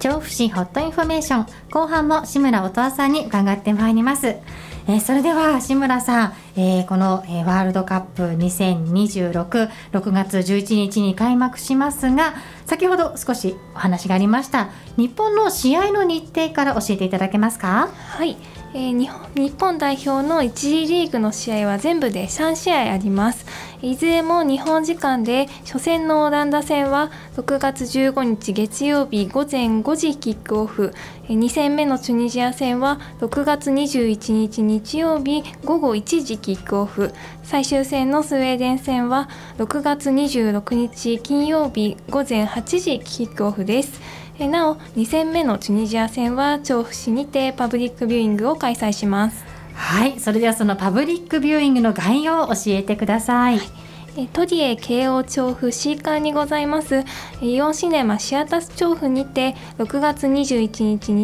調布市ホットインフォメーション、後半も志村音羽さんに伺ってまいります。それでは志村さん、この、ワールドカップ2026、6月11日に開幕しますが、先ほど少しお話がありました日本の試合の日程から教えていただけますか？ はい、日本代表の1次リーグの試合は全部で3試合あります。いずれも日本時間で、初戦のオランダ戦は6月15日月曜日午前5時キックオフ、2戦目のチュニジア戦は6月21日日曜日午後1時キックオフ、最終戦のスウェーデン戦は6月26日金曜日午前8時キックオフです。なお2戦目のチュニジア戦は調布市にてパブリックビューイングを開催します。 はい、それではそのパブリックビューイングの概要を教えてください。 トリエ京王調布 C 館にございますイオンシネマシアタス調布にて6月21日